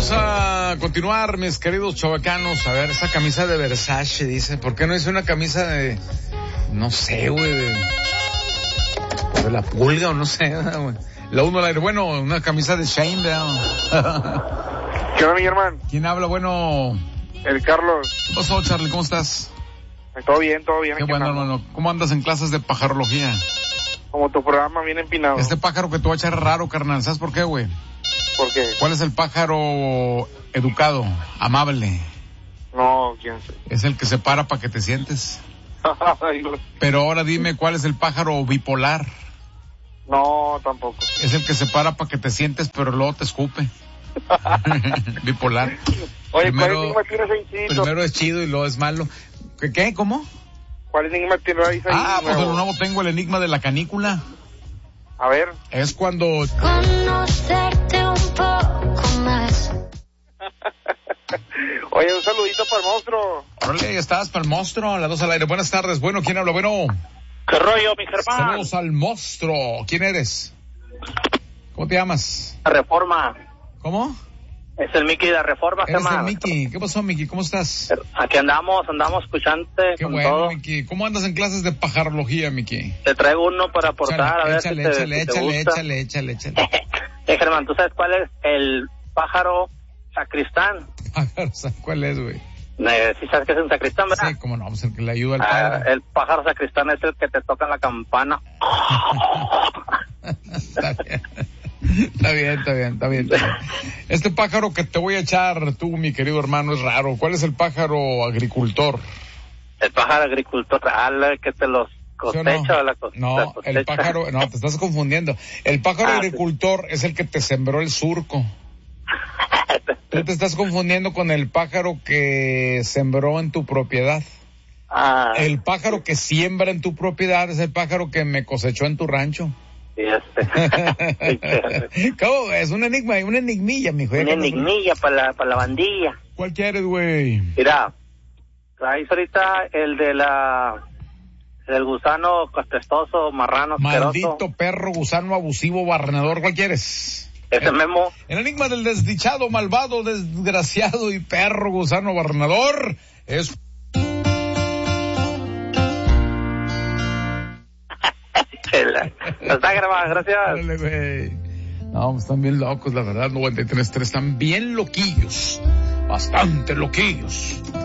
Vamos a continuar, mis queridos chavacanos. A ver, esa camisa de Versace, dice. ¿Por qué no hice una camisa de... no sé, güey, de la pulga o no sé, güey? La uno al aire. Bueno, una camisa de Shane, ¿verdad? ¿Qué onda, mi hermano? ¿Quién habla? Bueno... El Carlos. ¿Qué pasó, Charlie? ¿Cómo estás? Todo bien, todo bien. Qué bueno, hermano. ¿Cómo andas en clases de pajarología? Como tu programa, bien empinado. Este pájaro que te voy a echar raro, carnal. ¿Sabes por qué, güey? ¿Por qué? ¿Cuál es el pájaro educado, amable? No, quién sé. Es el que se para para que te sientes. Pero ahora dime, ¿cuál es el pájaro bipolar? No, tampoco. Es el que se para para que te sientes, pero luego te escupe. Bipolar. Oye, Primero, ¿cuál enigma tienes ahí, Chito? primero es chido y luego es malo. ¿Qué? ¿Cómo? ¿Cuál enigma tienes ahí? Pues de nuevo tengo el enigma de la canícula. A ver. Es cuando... conocerte un poco más. Oye, un saludito para el monstruo. Órale, ahí estás para el monstruo, las 2 al aire. Buenas tardes. Bueno, ¿quién habla? Bueno. ¿Qué rollo, mi hermano? Saludos al monstruo. ¿Quién eres? ¿Cómo te llamas? Reforma. ¿Cómo? Es el Mickey de Reforma, Eres el Mickey. ¿Qué pasó, Mickey? ¿Cómo estás? Aquí andamos escuchándote. Qué con bueno, todo. Mickey. ¿Cómo andas en clases de pajarología, Mickey? Te traigo uno para aportar, a ver Échale, si te gusta. échale. Germán, ¿tú sabes cuál es el pájaro sacristán? ¿Sabes cuál es, güey? Sí sabes que es un sacristán, ¿verdad? Sí, cómo no, pues el que le ayuda al padre. El pájaro sacristán es el que te toca en la campana. Está bien. Este pájaro que te voy a echar tú, mi querido hermano, es raro. ¿Cuál es el pájaro agricultor? El pájaro agricultor, el que te los cosecha. ¿Sí o no? El pájaro, no, te estás confundiendo. El pájaro agricultor es el que te sembró el surco. Tú te estás confundiendo con el pájaro que sembró en tu propiedad. El pájaro que siembra en tu propiedad es el pájaro que me cosechó en tu rancho. Sí, ¿Cómo? Es un enigma, una enigmilla, mijo. Una enigmilla para la bandilla. ¿Cuál quieres, güey? Mira, traes ahorita el del gusano castestoso, marrano, maldito asqueroso. Perro, gusano abusivo, barrenador. ¿Cuál quieres? Ese Memo. El enigma del desdichado, malvado, desgraciado y perro gusano barrenador es... Está grabado, gracias. Dale, güey. No, están bien locos, la verdad, 93.3, están bien loquillos, bastante loquillos.